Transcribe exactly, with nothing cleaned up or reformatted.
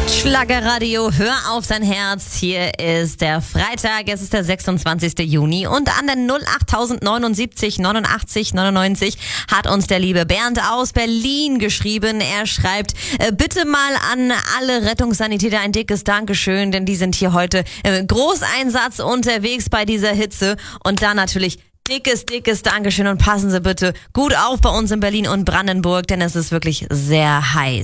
Schlagerradio, hör auf dein Herz. Hier ist der Freitag, es ist der sechsundzwanzigste Juni und an der null acht neunundsiebzig neunundachtzig neunundneunzig hat uns der liebe Bernd aus Berlin geschrieben. Er schreibt, äh, bitte mal an alle Rettungssanitäter ein dickes Dankeschön, denn die sind hier heute im Großeinsatz unterwegs bei dieser Hitze und dann natürlich dickes, dickes Dankeschön und passen Sie bitte gut auf bei uns in Berlin und Brandenburg, denn es ist wirklich sehr heiß.